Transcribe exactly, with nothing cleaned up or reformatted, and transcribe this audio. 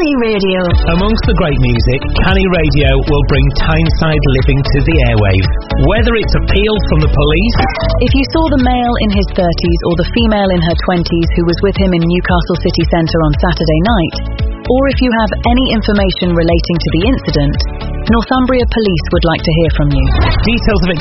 Canny Radio. Amongst the great music, Canny Radio will bring Tyneside living to the airwaves. Whether it's appeals from the police... If you saw the male in his thirties or the female in her twenties who was with him in Newcastle city centre on Saturday night, or if you have any information relating to the incident, Northumbria Police would like to hear from you. Details of